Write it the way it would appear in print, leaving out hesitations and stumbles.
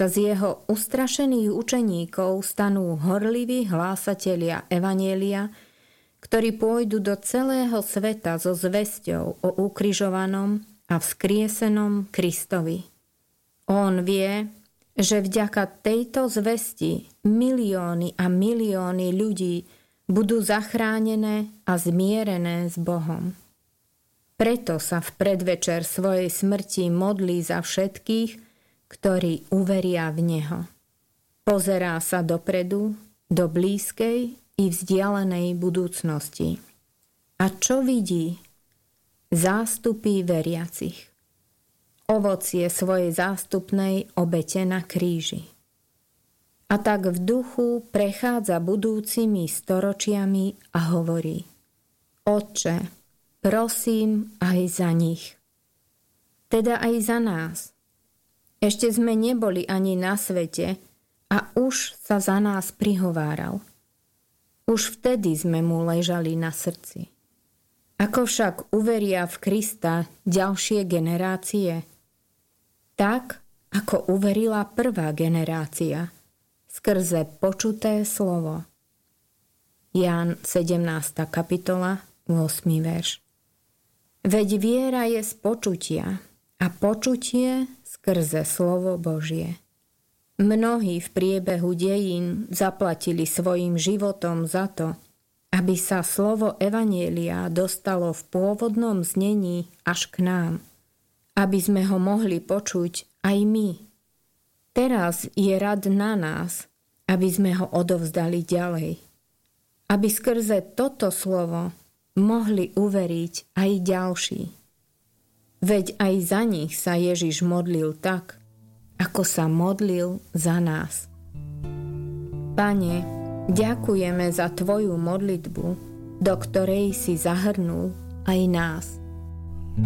sa z jeho ustrašených učeníkov stanú horliví hlásatelia evanjelia, ktorí pôjdu do celého sveta so zvesťou o ukrižovanom a vzkriesenom Kristovi. On vie, že vďaka tejto zvesti milióny a milióny ľudí budú zachránené a zmierené s Bohom. Preto sa v predvečer svojej smrti modlí za všetkých, ktorí uveria v Neho. Pozerá sa dopredu, do blízkej i vzdialenej budúcnosti. A čo vidí? Zástupy veriacich. Ovocie svojej zástupnej obete na kríži. A tak v duchu prechádza budúcimi storočiami a hovorí: Otče, prosím aj za nich. Teda aj za nás. Ešte sme neboli ani na svete a už sa za nás prihováral. Už vtedy sme mu ležali na srdci. Ako však uveria v Krista ďalšie generácie? Tak, ako uverila prvá generácia, skrze počuté slovo. Ján 17. kapitola, 8. verš. Veď viera je z počutia a počutie skrze slovo Božie. Mnohí v priebehu dejín zaplatili svojim životom za to, aby sa slovo evanjelia dostalo v pôvodnom znení až k nám, aby sme ho mohli počuť aj my. Teraz je rad na nás, aby sme ho odovzdali ďalej. Aby skrze toto slovo mohli uveriť aj ďalší. Veď aj za nich sa Ježiš modlil tak, ako sa modlil za nás. Pane, ďakujeme za Tvoju modlitbu, do ktorej si zahrnul aj nás.